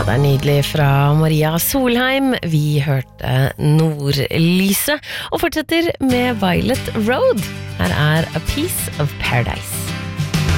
det nydelig fra Maria Solheim. Vi hørte Nordlyset og fortsetter med Violet Road. Her A Piece of Paradise.